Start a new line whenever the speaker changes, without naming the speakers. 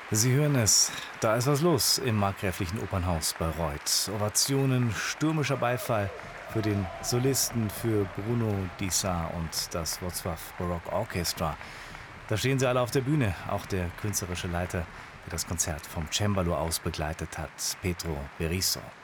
Sie hören es, da ist was los im Markgräflichen Opernhaus Bayreuth. Ovationen, stürmischer Beifall für den Solisten, für Bruno Dissart und das Wrocław Baroque Orchestra. Da stehen sie alle auf der Bühne, auch der künstlerische Leiter, der das Konzert vom Cembalo aus begleitet hat, Pedro Berisso.